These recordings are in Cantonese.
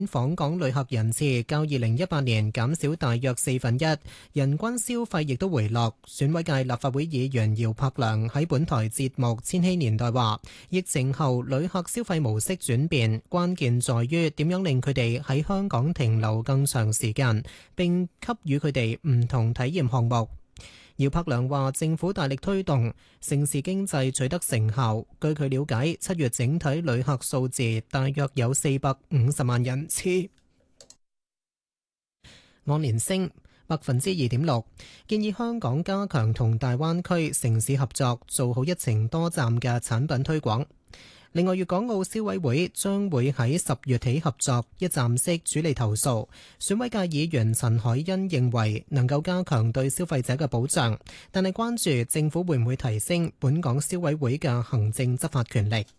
訪港旅客人次較2018年減少大約1/4，人均消費亦都回落。選委界立法會議員姚柏良喺本台節目《千禧年代》話：疫情後旅客消費模式轉變，關鍵在於點樣令佢哋喺香港停留更長時間，並給予佢哋唔同體驗項目。姚柏良話：政府大力推動城市經濟取得成效。據佢了解，7月整體旅客數字大約有450萬人次，按年升2.6%。建議香港加強同大灣區城市合作，做好一程多站嘅產品推廣。另外，粵港澳消委會將會喺10月起合作一站式處理投訴。選委界議員陳凱欣認為能夠加強對消費者嘅保障，但係關注政府會唔會提升本港消委會嘅行政執法權力。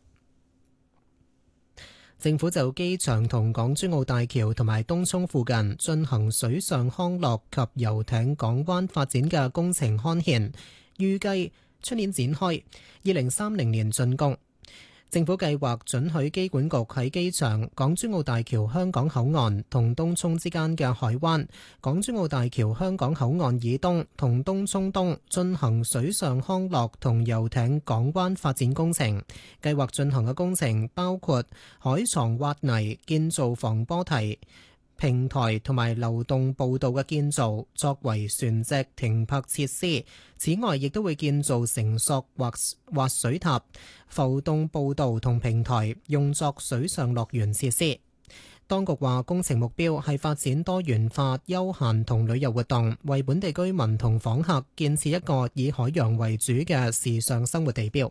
政府就機場同港珠澳大橋同埋東涌附近進行水上康樂及遊艇港灣發展嘅工程刊憲，預計出年展開，2030年竣工。政府計劃准許機管局喺機場、港珠澳大橋香港口岸同東涌之間嘅海灣、港珠澳大橋香港口岸以東同東涌東進行水上康樂同遊艇港灣發展工程。計劃進行嘅工程包括海床挖泥、建造防波堤、平台同埋流動步道嘅建造，作為船隻停泊設施。此外，亦都會建造繩索或滑水塔、浮動步道同平台，用作水上樂園設施。當局話，工程目標係發展多元化休閒同旅遊活動，為本地居民同訪客建設一個以海洋為主嘅時尚生活地標。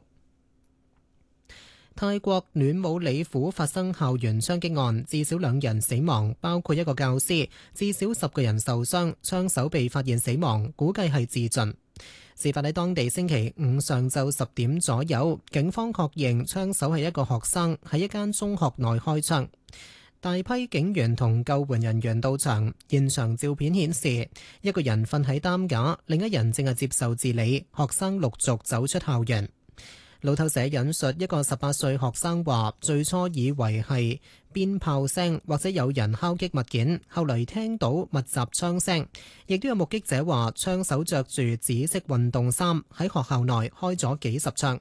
泰國暖武里府發生校園槍擊案，至少2人死亡，包括一個教師，至少10個人受傷，槍手被發現死亡，估計係自盡。事發喺當地星期五上晝10點左右，警方確認槍手係一個學生，喺一間中學內開槍。大批警員同救援人員到場，現場照片顯示一個人瞓喺擔架，另一人正係接受治理，學生陸續走出校園。路透社引述一個18歲學生話，最初以為係鞭炮聲或者有人敲擊物件，後來聽到密集槍聲。亦都有目擊者話，槍手着住紫色運動衫，喺學校內開咗幾十槍。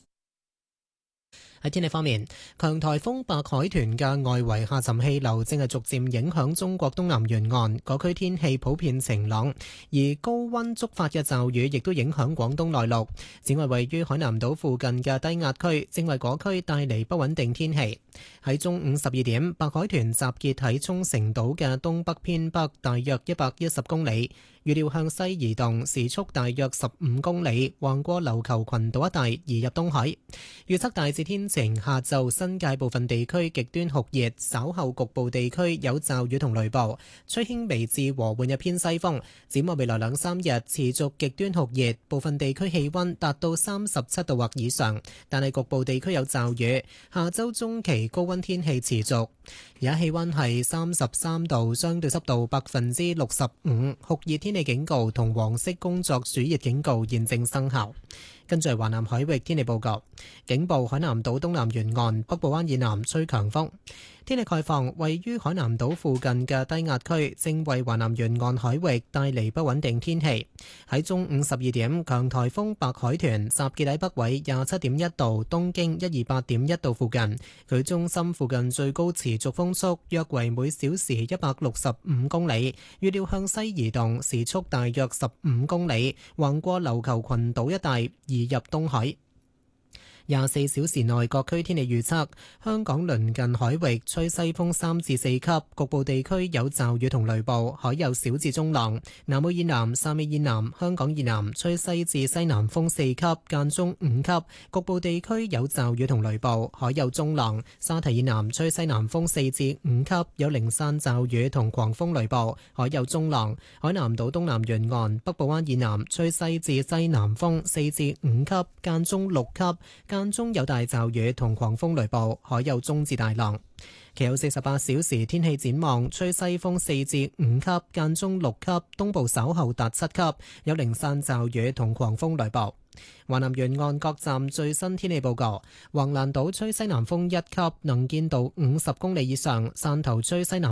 喺天氣方面，強颱風白海豚嘅外圍下沉氣流正係逐漸影響中國東南沿岸，嗰區天氣普遍晴朗，而高溫觸發嘅驟雨亦都影響廣東內陸。此外，位於海南島附近嘅低壓區正為嗰區帶嚟不穩定天氣。喺中午12點，白海豚集結喺沖繩島嘅東北偏北大約110公里，預料向西移動，時速大約15公里，橫過琉球群島一帶移入東海。預測大致天晴，下晝新界部分地區極端酷熱，稍後局部地區有驟雨同雷暴，吹輕微至和緩嘅偏西風。展望未來2-3日持續極端酷熱，部分地區氣溫達到37度或以上，但係局部地區有驟雨。下週中期高溫天氣持續，而家氣溫係33度，相對濕度65%，酷熱天氣警告同黃色工作暑熱警告現正生效。跟住係華南海域天氣報告，警報海南島東南沿岸北部灣以南吹強風。天氣概況，位於海南島附近嘅低壓區正為華南沿岸海域帶嚟不穩定天氣。喺中午12點，強颱風白海豚集結喺北緯27.1度、東經128.1度附近，佢中心附近最高持續風速約為每小時165公里，預料向西移動，時速大約15公里，橫過琉球群島一帶移入東海。24小時內各區天氣預測：香港鄰近海域吹西風3至4級，局部地區有驟雨同雷暴，海有小至中浪。南澳以南、汕尾以南、香港以南吹西至西南風4級，間中5級，局部地區有驟雨同雷暴，海有中浪。沙堤以南吹西南風4至5級，有零散驟雨同狂風雷暴，海有中浪。海南島東南沿岸、北部灣以南吹西至西南風4至5級，間中6級。間中有大驟雨同狂風雷暴，海有中至大浪。其後48小時天氣展望，吹西風4至5級，間中6級，東部稍後達7級，有零散驟雨同狂風雷暴。 華南沿岸各站最新天氣報告：橫瀾島吹西南風1級，能見度50公里以上；汕頭吹西南